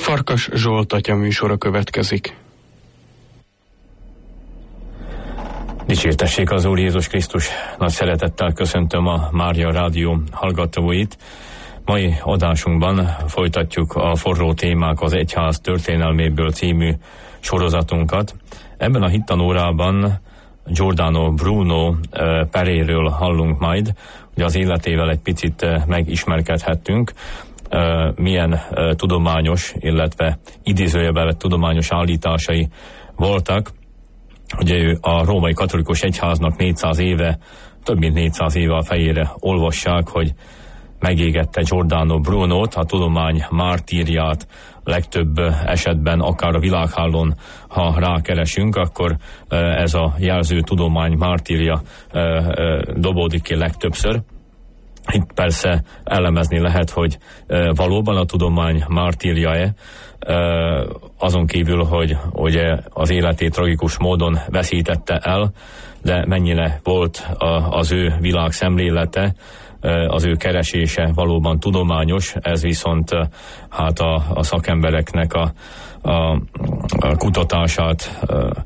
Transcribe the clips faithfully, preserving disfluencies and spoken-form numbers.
Farkas Zsolt atya műsora következik. Dicsértessék az Úr Jézus Krisztus! Nagy szeretettel köszöntöm a Mária Rádió hallgatóit. Mai adásunkban folytatjuk a Forró témák az egyház történelméből című sorozatunkat. Ebben a hittanórában Giordano Bruno peréről hallunk majd, hogy az életével egy picit megismerkedhettünk, milyen tudományos, illetve idézőjelben tudományos állításai voltak. Ugye ő a római katolikus egyháznak négyszáz éve, több mint négyszáz éve a fejére olvassák, hogy megégette Giordano Brunót, a tudomány mártírját. Legtöbb esetben, akár a világhálón, ha rákeresünk, akkor ez a jelző tudomány mártírja dobódik ki legtöbbször. Itt persze elemezni lehet, hogy valóban a tudomány mártírja-e, azon kívül, hogy ugye az életét tragikus módon veszítette el, de mennyire volt az ő világszemlélete, az ő keresése valóban tudományos, ez viszont hát a, a szakembereknek a, a, a kutatását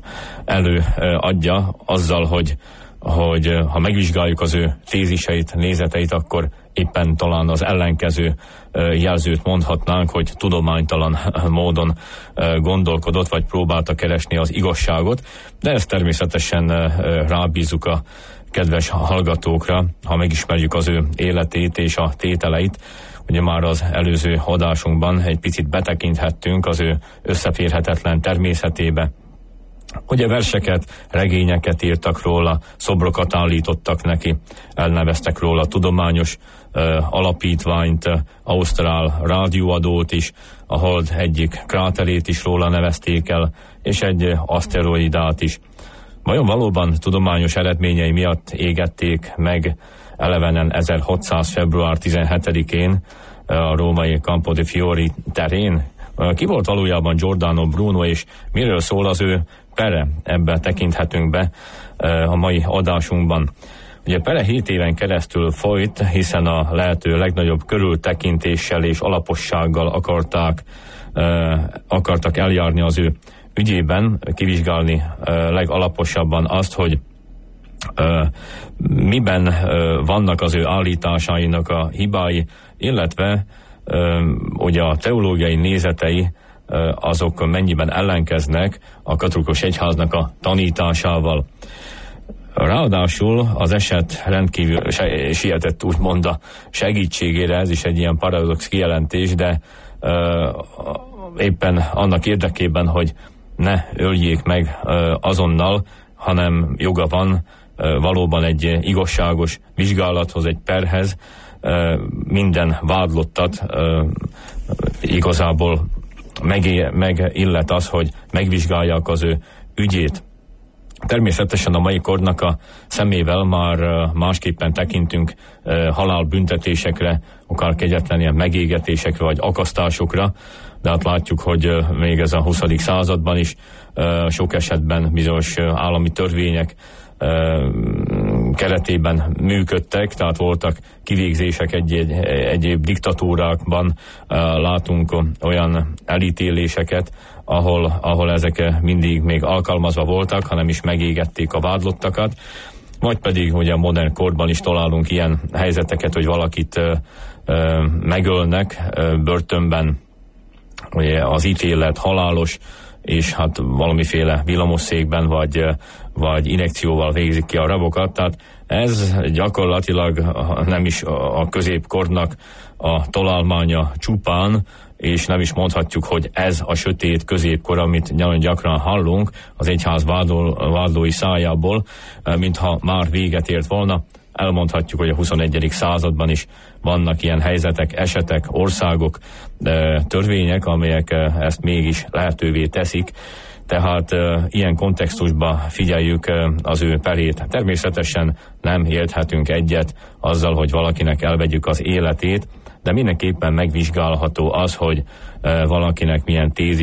előadja azzal, hogy hogy ha megvizsgáljuk az ő téziseit, nézeteit, akkor éppen talán az ellenkező jelzőt mondhatnánk, hogy tudománytalan módon gondolkodott, vagy próbálta keresni az igazságot, de ezt természetesen rábízzuk a kedves hallgatókra, ha megismerjük az ő életét és a tételeit. Ugye már az előző adásunkban egy picit betekinthettünk az ő összeférhetetlen természetébe. Ugye verseket, regényeket írtak róla, szobrokat állítottak neki, elneveztek róla tudományos uh, alapítványt, uh, ausztrál rádióadót is, a Hold egyik kráterét is róla nevezték el, és egy uh, aszteroidát is. Vajon valóban tudományos eredményei miatt égették meg elevenen ezerhatszáz február tizenhetedikén uh, a római Campo di Fiori terén? Uh, ki volt valójában Giordano Bruno, és miről szól az ő pere? Ebben tekinthetünk be a mai adásunkban. Ugye pere hét éven keresztül folyt, hiszen a lehető legnagyobb körültekintéssel és alapossággal akarták, akartak eljárni az ő ügyében, kivizsgálni legalaposabban azt, hogy miben vannak az ő állításainak a hibái, illetve ugye a teológiai nézetei azok mennyiben ellenkeznek a katolikus egyháznak a tanításával. Ráadásul az eset rendkívül sietett úgymond a segítségére, ez is egy ilyen paradox kijelentés, de uh, éppen annak érdekében, hogy ne öljék meg uh, azonnal, hanem joga van uh, valóban egy igazságos vizsgálathoz, egy perhez, uh, minden vádlottat uh, igazából meg, meg illet az, hogy megvizsgálják az ő ügyét. Természetesen a mai kornak a szemével már másképpen tekintünk halálbüntetésekre, akár kegyetlen ilyen megégetésekre vagy akasztásokra, de hát látjuk, hogy még ez a huszadik században is sok esetben bizonyos állami törvények keretében működtek, tehát voltak kivégzések egy-egy, egyéb diktatúrákban, látunk olyan elítéléseket, ahol, ahol ezek mindig még alkalmazva voltak, hanem is megégették a vádlottakat, vagy pedig ugye a modern korban is találunk ilyen helyzeteket, hogy valakit ö, ö, megölnek ö, börtönben, ugye az ítélet halálos, és hát valamiféle villamosszékben vagy, vagy injekcióval végzik ki a rabokat. Tehát ez gyakorlatilag nem is a középkornak a találmánya csupán, és nem is mondhatjuk, hogy ez a sötét középkor, amit nagyon gyakran hallunk az egyház vádol, vádlói szájából, mintha már véget ért volna. Elmondhatjuk, hogy a huszonegyedik században is vannak ilyen helyzetek, esetek, országok, törvények, amelyek ezt mégis lehetővé teszik. Tehát ilyen kontextusban figyeljük az ő perét. Természetesen nem élthetünk egyet azzal, hogy valakinek elvegyük az életét, de mindenképpen megvizsgálható az, hogy valakinek milyen tézis